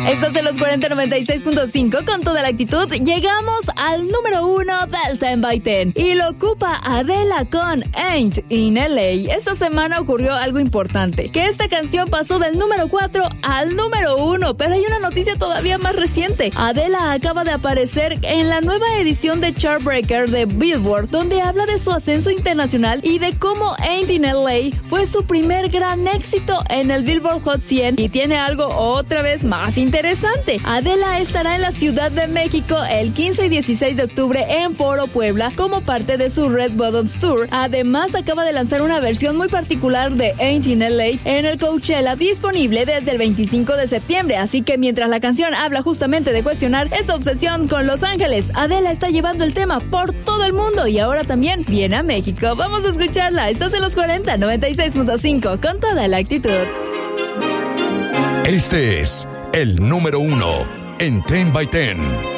Estás en los 4096.5 con toda la actitud. Llegamos al número 1 del 10x10 y lo ocupa Adele con Ain't in LA. Esta semana ocurrió algo importante, que esta canción pasó del número 4 al número 1, pero hay una noticia todavía más reciente. Adele acaba de aparecer en la nueva edición de Chartbreaker de Billboard, donde habla de su ascenso internacional y de cómo Ain't in LA fue su primer gran éxito en el Billboard Hot 100. Y tiene algo otra vez más interesante. Adele estará en la Ciudad de México el 15 y 16 de octubre en Foro Puebla como parte de su Red Bottoms Tour. Además, acaba de lanzar una versión muy particular de Ain't in LA en el Coachella, disponible desde el 25 de septiembre. Así que mientras la canción habla justamente de cuestionar esa obsesión con Los Ángeles, Adele está llevando el tema por todo el mundo y ahora también viene a México. Vamos a escucharla. Estás en los 4096.5 con toda la actitud. Este es el número 1 en 10x10.